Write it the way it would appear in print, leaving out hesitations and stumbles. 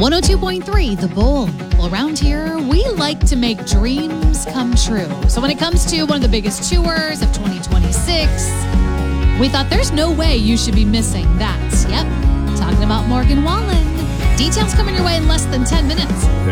102.3 The Bull. Well, around here, we like to make dreams come true. So when it comes to one of the biggest tours of 2026, we thought there's no way you should be missing that. Yep, talking about Morgan Wallen. Details coming your way in less than 10 minutes.